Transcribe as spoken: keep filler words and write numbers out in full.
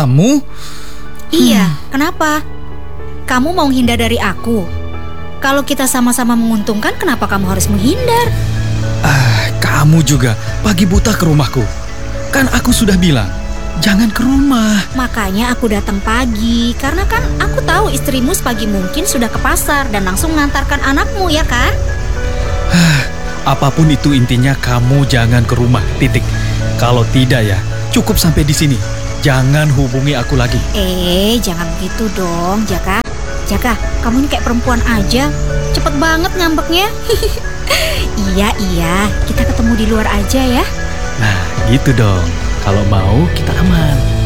kamu? Iya, kenapa? Kamu mau menghindar dari aku? Kalau kita sama-sama menguntungkan, kenapa kamu harus menghindar? Ah, kamu juga pagi buta ke rumahku. Kan aku sudah bilang, jangan ke rumah. Makanya aku datang pagi, karena kan aku tahu istrimu sepagi mungkin sudah ke pasar dan langsung mengantarkan anakmu, ya kan? Apapun itu intinya kamu jangan ke rumah, titik. Kalau tidak ya, cukup sampai di sini. Jangan hubungi aku lagi. Eh, jangan begitu dong, Jaka. Jaka, kamu ini kayak perempuan aja. Cepet banget ngambeknya. Iya, iya, kita ketemu di luar aja ya. Nah, gitu dong. Kalau mau, kita aman.